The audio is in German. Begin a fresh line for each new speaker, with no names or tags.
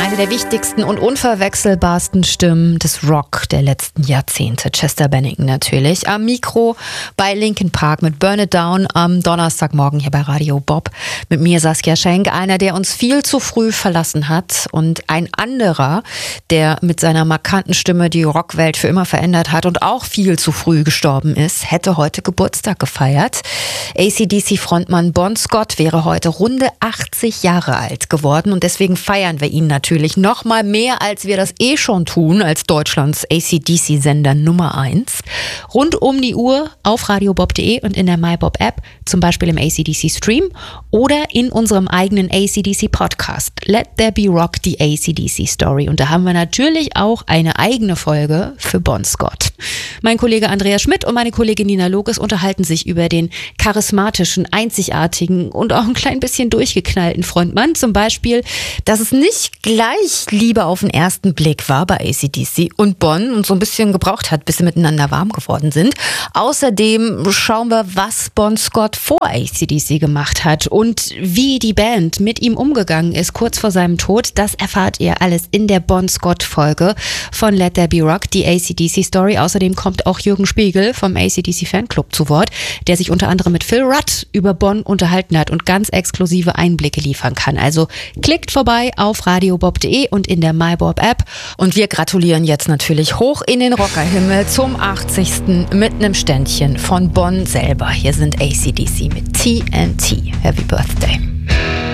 Eine der wichtigsten und unverwechselbarsten Stimmen des Rock der letzten Jahrzehnte. Chester Bennington natürlich. Am Mikro bei Linkin Park mit Burn It Down am Donnerstagmorgen hier bei Radio Bob. Mit mir Saskia Schenk, einer, der uns viel zu früh verlassen hat. Und ein anderer, der mit seiner markanten Stimme die Rockwelt für immer verändert hat und auch viel zu früh gestorben ist, hätte heute Geburtstag gefeiert. AC/DC-Frontmann Bon Scott wäre heute runde 80 Jahre alt geworden. Und deswegen feiern wir ihn natürlich noch mal mehr, als wir das schon tun, als Deutschlands AC/DC-Sender Nummer 1. Rund um die Uhr auf radiobob.de und in der MyBob-App, zum Beispiel im AC/DC-Stream oder in unserem eigenen AC/DC-Podcast. Let There Be Rock, die AC/DC-Story. Und da haben wir natürlich auch eine eigene Folge für Bon Scott. Mein Kollege Andreas Schmidt und meine Kollegin Nina Loges unterhalten sich über den charismatischen, einzigartigen und auch ein klein bisschen durchgeknallten Frontmann. Zum Beispiel, dass es nicht gleich Liebe auf den ersten Blick war bei AC/DC und Bon und so ein bisschen gebraucht hat, bis sie miteinander warm geworden sind. Außerdem schauen wir, was Bon Scott vor AC/DC gemacht hat und wie die Band mit ihm umgegangen ist kurz vor seinem Tod. Das erfahrt ihr alles in der Bon Scott-Folge von Let There Be Rock, die AC/DC-Story. Außerdem kommt auch Jürgen Spiegel vom AC/DC-Fanclub zu Wort, der sich unter anderem mit Phil Rudd über Bon unterhalten hat und ganz exklusive Einblicke liefern kann. Also klickt vorbei auf radiobob.de und in der MyBob-App. Und wir gratulieren jetzt natürlich hoch in den Rockerhimmel zum 80. mit einem Ständchen von Bon selber. Hier sind AC/DC mit TNT. Happy Birthday.